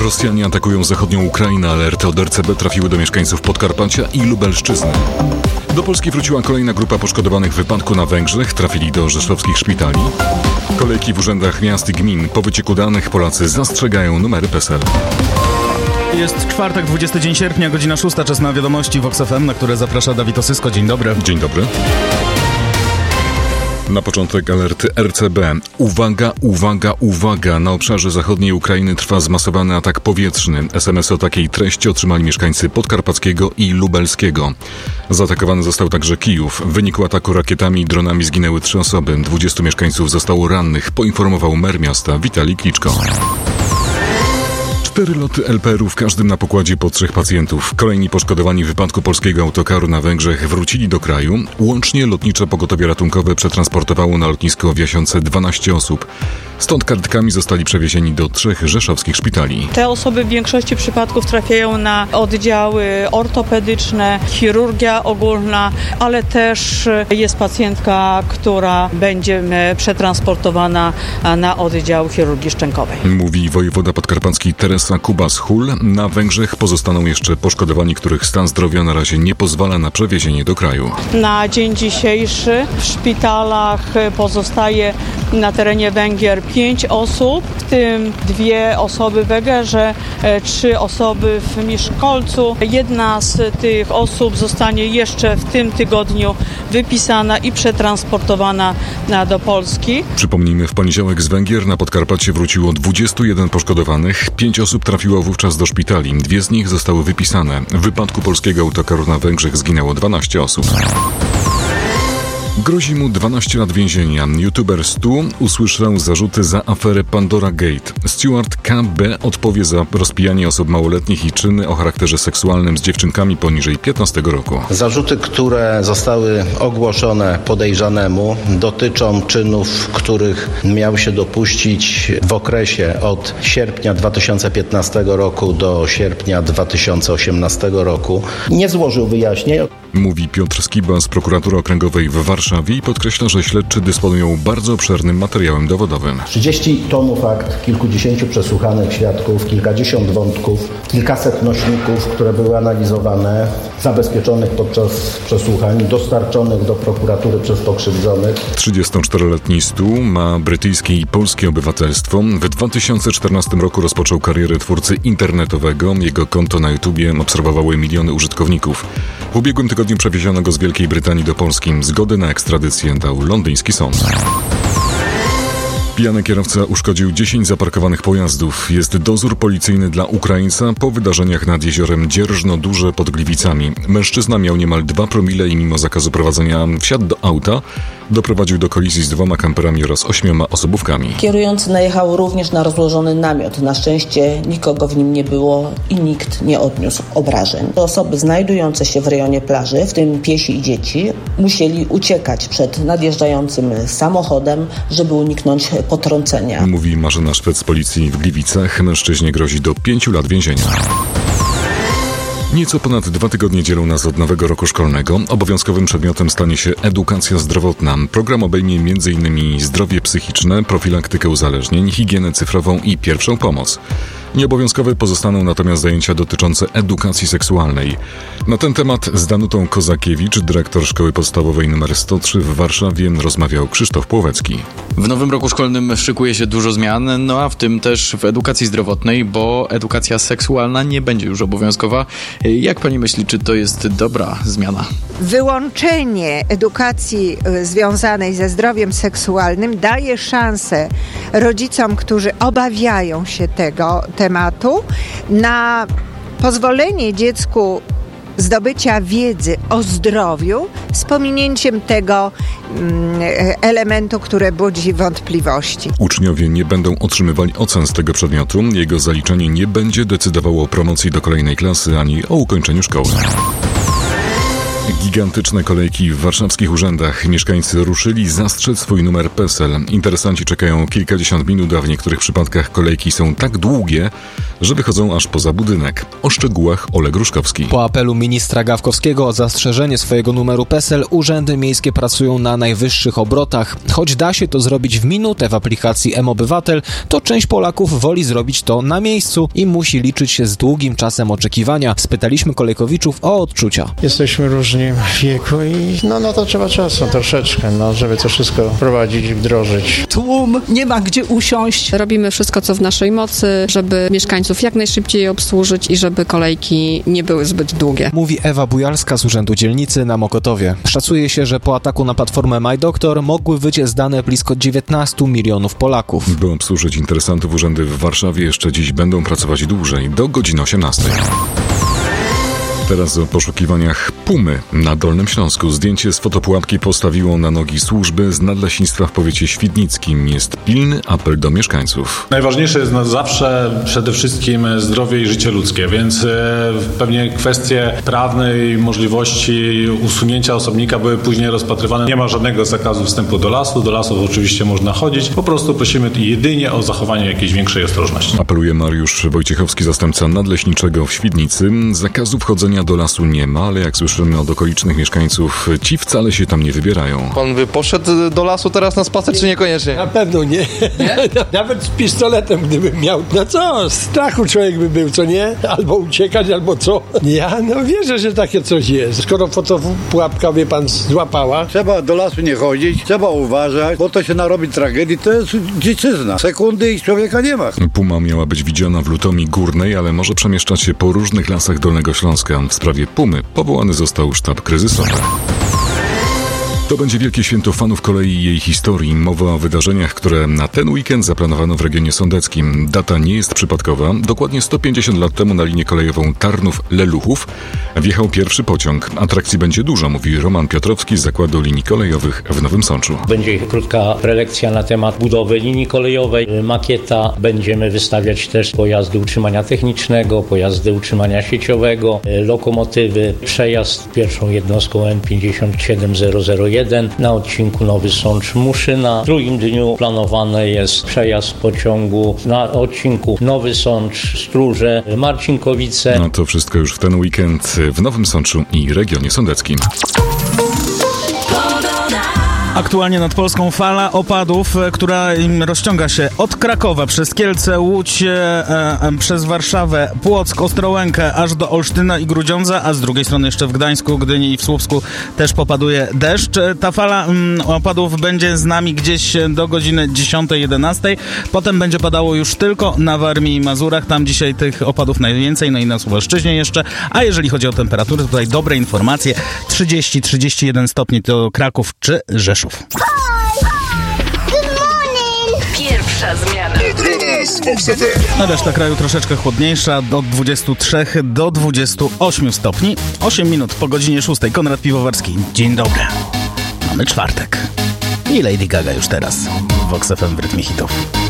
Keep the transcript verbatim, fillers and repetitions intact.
Rosjanie atakują zachodnią Ukrainę. Alerty od R C B trafiły do mieszkańców Podkarpacia i Lubelszczyzny. Do Polski wróciła kolejna grupa poszkodowanych w wypadku na Węgrzech. Trafili do rzeszowskich szpitali. Kolejki w urzędach miast i gmin. Po wycieku danych Polacy zastrzegają numery PESEL. Jest czwartek, dwudziesty dzień sierpnia, godzina szósta, czas na wiadomości Vox F M, na które zaprasza Dawid Osysko. Dzień dobry. Dzień dobry. Na początek alerty R C B. Uwaga, uwaga, uwaga. Na obszarze zachodniej Ukrainy trwa zmasowany atak powietrzny. S M S o takiej treści otrzymali mieszkańcy Podkarpackiego i Lubelskiego. Zaatakowany został także Kijów. W wyniku ataku rakietami i dronami zginęły trzy osoby. dwudziestu mieszkańców zostało rannych, poinformował mer miasta Witalij Kliczko. Cztery loty L P R u, w każdym na pokładzie po trzech pacjentów. Kolejni poszkodowani w wypadku polskiego autokaru na Węgrzech wrócili do kraju. Łącznie lotnicze pogotowie ratunkowe przetransportowało na lotnisko w Jasionce dwanaście osób. Stąd kartkami zostali przewiezieni do trzech rzeszowskich szpitali. Te osoby w większości przypadków trafiają na oddziały ortopedyczne, chirurgia ogólna, ale też jest pacjentka, która będzie przetransportowana na oddział chirurgii szczękowej. Mówi wojewoda podkarpacki Teresa Kubas-Hul. Na Węgrzech pozostaną jeszcze poszkodowani, których stan zdrowia na razie nie pozwala na przewiezienie do kraju. Na dzień dzisiejszy w szpitalach pozostaje na terenie Węgier pięć osób, w tym dwie osoby w Egerze, trzy osoby w Miszkolcu. Jedna z tych osób zostanie jeszcze w tym tygodniu wypisana i przetransportowana do Polski. Przypomnijmy, w poniedziałek z Węgier na Podkarpacie wróciło dwudziestu jeden poszkodowanych. Pięć osób trafiło wówczas do szpitali. Dwie z nich zostały wypisane. W wypadku polskiego autokaru na Węgrzech zginęło dwanaście osób. Grozi mu dwanaście lat więzienia. YouTuber Stu usłyszał zarzuty za aferę Pandora Gate. Stewart K B odpowie za rozpijanie osób małoletnich i czyny o charakterze seksualnym z dziewczynkami poniżej piętnastego roku. Zarzuty, które zostały ogłoszone podejrzanemu, dotyczą czynów, których miał się dopuścić w okresie od sierpnia dwa tysiące piętnastego roku do sierpnia dwa tysiące osiemnastego roku. Nie złożył wyjaśnień. Mówi Piotr Skiba z Prokuratury Okręgowej w Warszawie i podkreśla, że śledczy dysponują bardzo obszernym materiałem dowodowym. trzydzieści tomów akt, kilkudziesięciu przesłuchanych świadków, kilkadziesiąt wątków, kilkaset nośników, które były analizowane, zabezpieczonych podczas przesłuchań, dostarczonych do prokuratury przez pokrzywdzonych. trzydziestoczteroletni Stu ma brytyjskie i polskie obywatelstwo. W dwa tysiące czternastym roku rozpoczął karierę twórcy internetowego. Jego konto na YouTubie obserwowały miliony użytkowników. W ubiegłym tygodniu przewieziono go z Wielkiej Brytanii do Polski. Zgody na ekstradycję dał londyński sąd. Pijany kierowca uszkodził dziesięć zaparkowanych pojazdów. Jest dozór policyjny dla Ukraińca po wydarzeniach nad jeziorem Dzierżno Duże pod Gliwicami. Mężczyzna miał niemal dwa promile i mimo zakazu prowadzenia wsiadł do auta. Doprowadził do kolizji z dwoma kamperami oraz ośmioma osobówkami. Kierujący najechał również na rozłożony namiot. Na szczęście nikogo w nim nie było i nikt nie odniósł obrażeń. Osoby znajdujące się w rejonie plaży, w tym piesi i dzieci, musieli uciekać przed nadjeżdżającym samochodem, żeby uniknąć potrącenia. Mówi Marzena Szwed z policji w Gliwicach. Mężczyźnie grozi do pięciu lat więzienia. Nieco ponad dwa tygodnie dzielą nas od nowego roku szkolnego. Obowiązkowym przedmiotem stanie się edukacja zdrowotna. Program obejmie między innymi zdrowie psychiczne, profilaktykę uzależnień, higienę cyfrową i pierwszą pomoc. Nieobowiązkowe pozostaną natomiast zajęcia dotyczące edukacji seksualnej. Na ten temat z Danutą Kozakiewicz, dyrektor Szkoły Podstawowej nr sto trzy w Warszawie, rozmawiał Krzysztof Płowecki. W nowym roku szkolnym szykuje się dużo zmian, no a w tym też w edukacji zdrowotnej, bo edukacja seksualna nie będzie już obowiązkowa. Jak pani myśli, czy to jest dobra zmiana? Wyłączenie edukacji związanej ze zdrowiem seksualnym daje szansę rodzicom, którzy obawiają się tego tematu, na pozwolenie dziecku zdobycia wiedzy o zdrowiu z pominięciem tego mm, elementu, który budzi wątpliwości. Uczniowie nie będą otrzymywali ocen z tego przedmiotu. Jego zaliczenie nie będzie decydowało o promocji do kolejnej klasy ani o ukończeniu szkoły. Gigantyczne kolejki w warszawskich urzędach. Mieszkańcy ruszyli zastrzec swój numer PESEL. Interesanci czekają kilkadziesiąt minut, a w niektórych przypadkach kolejki są tak długie, że wychodzą aż poza budynek. O szczegółach Oleg Ruszkowski. Po apelu ministra Gawkowskiego o zastrzeżenie swojego numeru PESEL urzędy miejskie pracują na najwyższych obrotach. Choć da się to zrobić w minutę w aplikacji mObywatel, to część Polaków woli zrobić to na miejscu i musi liczyć się z długim czasem oczekiwania. Spytaliśmy kolejkowiczów o odczucia. Jesteśmy różni w wieku i no, no to trzeba czasu troszeczkę, no, żeby to wszystko prowadzić, wdrożyć. Tłum, nie ma gdzie usiąść. Robimy wszystko, co w naszej mocy, żeby mieszkańców jak najszybciej obsłużyć i żeby kolejki nie były zbyt długie. Mówi Ewa Bujalska z Urzędu Dzielnicy na Mokotowie. Szacuje się, że po ataku na platformę MyDoktor mogły wyciec dane blisko dziewiętnastu milionów Polaków. By obsłużyć interesantów, urzędy w Warszawie jeszcze dziś będą pracować dłużej, do godziny osiemnastej. Teraz o poszukiwaniach pumy na Dolnym Śląsku. Zdjęcie z fotopułapki postawiło na nogi służby z nadleśnictwa w powiecie świdnickim. Jest pilny apel do mieszkańców. Najważniejsze jest zawsze przede wszystkim zdrowie i życie ludzkie, więc e, pewnie kwestie prawne i możliwości usunięcia osobnika były później rozpatrywane. Nie ma żadnego zakazu wstępu do lasu. Do lasów oczywiście można chodzić. Po prostu prosimy jedynie o zachowanie jakiejś większej ostrożności. Apeluje Mariusz Wojciechowski, zastępca nadleśniczego w Świdnicy. Zakazu wchodzenia do lasu nie ma, ale jak słyszymy od okolicznych mieszkańców, ci wcale się tam nie wybierają. Pan by poszedł do lasu teraz na spacer, czy niekoniecznie? Na pewno nie. nie? Nawet z pistoletem, gdybym miał. No co, strachu człowiek by był, co nie? Albo uciekać, albo co. Ja no wierzę, że takie coś jest. Skoro fotopułapka, wie pan, złapała. Trzeba do lasu nie chodzić, trzeba uważać, bo to się narobi tragedii. To jest dziczyzna. Sekundy i człowieka nie ma. Puma miała być widziana w Lutomii Górnej, ale może przemieszczać się po różnych lasach Dolnego Śląska. W sprawie pumy powołany został sztab kryzysowy. To będzie wielkie święto fanów kolei i jej historii. Mowa o wydarzeniach, które na ten weekend zaplanowano w regionie sądeckim. Data nie jest przypadkowa. Dokładnie sto pięćdziesiąt lat temu na linię kolejową Tarnów-Leluchów wjechał pierwszy pociąg. Atrakcji będzie dużo, mówi Roman Piotrowski z Zakładu Linii Kolejowych w Nowym Sączu. Będzie krótka prelekcja na temat budowy linii kolejowej, makieta. Będziemy wystawiać też pojazdy utrzymania technicznego, pojazdy utrzymania sieciowego, lokomotywy, przejazd pierwszą jednostką N pięćdziesiąt siedem zero zero jeden na odcinku Nowy Sącz-Muszyna. W drugim dniu planowany jest przejazd pociągu na odcinku Nowy Sącz-Stróże-Marcinkowice. No to wszystko już w ten weekend w Nowym Sączu i regionie sądeckim. Aktualnie nad Polską fala opadów, która rozciąga się od Krakowa przez Kielce, Łódź, e, e, przez Warszawę, Płock, Ostrołękę, aż do Olsztyna i Grudziądza, a z drugiej strony jeszcze w Gdańsku, Gdyni i w Słupsku też popaduje deszcz. Ta fala mm, opadów będzie z nami gdzieś do godziny dziesiątej, jedenastej. Potem będzie padało już tylko na Warmii i Mazurach. Tam dzisiaj tych opadów najwięcej, no i na Suwalszczyźnie jeszcze. A jeżeli chodzi o temperatury, to tutaj dobre informacje. trzydzieści do trzydziestu jeden stopni to Kraków czy Rzeszów. Pierwsza zmiana. Na reszta kraju troszeczkę chłodniejsza, od dwudziestu trzech do dwudziestu ośmiu stopni. osiem minut po godzinie szóstej. Konrad Piwowarski. Dzień dobry. Mamy czwartek. I Lady Gaga już teraz w Vox F M w rytmie hitów.